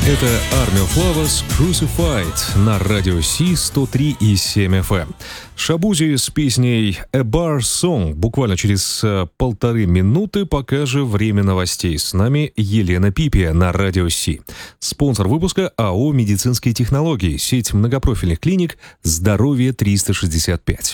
Это Army of Lovers Crucified на радио Си 103,7 FM. Шабузи с песней A Bar Song буквально через 1,5 минуты, пока же время новостей. С нами Елена Пипия на радио Си. Спонсор выпуска АО «Медицинские технологии», сеть многопрофильных клиник «Здоровье 365».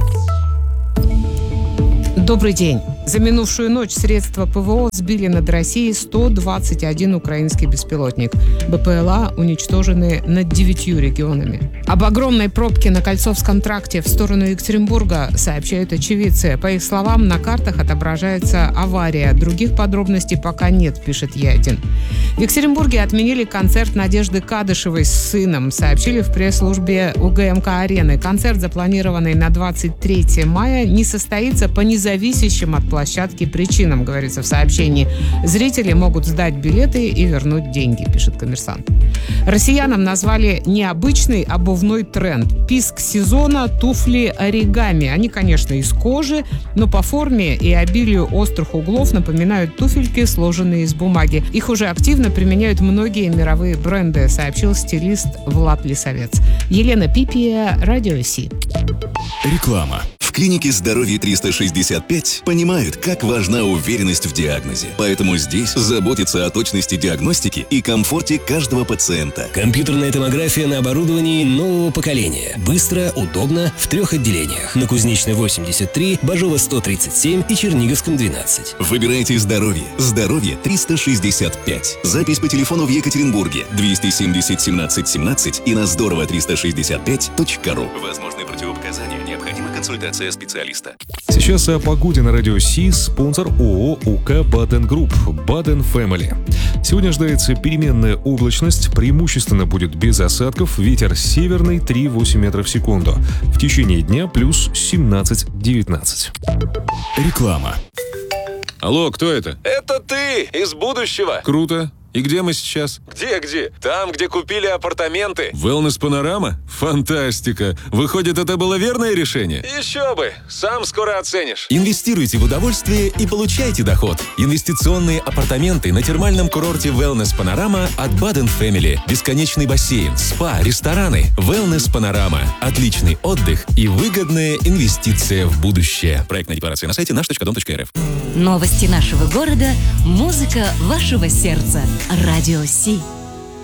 Добрый день. За минувшую ночь средства ПВО сбили над Россией 121 украинский беспилотник. БПЛА уничтожены над 9 регионами. Об огромной пробке на Кольцовском тракте в сторону Екатеринбурга сообщают очевидцы. По их словам, на картах отображается авария. Других подробностей пока нет, пишет Е1. В Екатеринбурге отменили концерт Надежды Кадышевой с сыном, сообщили в пресс-службе УГМК-арены. Концерт, запланированный на 23 мая, не состоится по независящим от площадки причинам, говорится в сообщении. Зрители могут сдать билеты и вернуть деньги, пишет «Коммерсант». Россиянам назвали необычный обувной тренд. Писк сезона – туфли оригами. Они, конечно, из кожи, но по форме и обилию острых углов напоминают туфельки, сложенные из бумаги. Их уже активно применяют многие мировые бренды, сообщил стилист Влад Лисовец. Елена Пипия, радио Си. Реклама. В клинике «Здоровье 365» понимают, как важна уверенность в диагнозе. Поэтому здесь заботятся о точности диагностики и комфорте каждого пациента. Компьютерная томография на оборудовании нового поколения. Быстро, удобно, в 3 отделениях. На Кузнечной 83, Бажова 137 и Черниговском 12. Выбирайте «Здоровье». «Здоровье 365». Запись по телефону в Екатеринбурге 270 17 17 и на здорово365.ру. Возможны противопоказания. Необходима консультация специалиста. Сейчас о погоде на радио Си. Спонсор ООО УК Баден Групп. Баден Family. Сегодня ожидается переменная облачность. Преимущественно будет без осадков. Ветер северный 3,8 метров в секунду. В течение дня плюс 17-19. Реклама. Алло, кто это? Это ты, из будущего. Круто. И где мы сейчас? Где? Там, где купили апартаменты. Wellness Panorama? Фантастика. Выходит, это было верное решение? Еще бы. Сам скоро оценишь. Инвестируйте в удовольствие и получайте доход. Инвестиционные апартаменты на термальном курорте Wellness Panorama от Baden Family. Бесконечный бассейн, спа, рестораны. Wellness Panorama. Отличный отдых и выгодная инвестиция в будущее. Проектная декларация на сайте наш.дом.рф. Новости нашего города, музыка вашего сердца. Радио Си.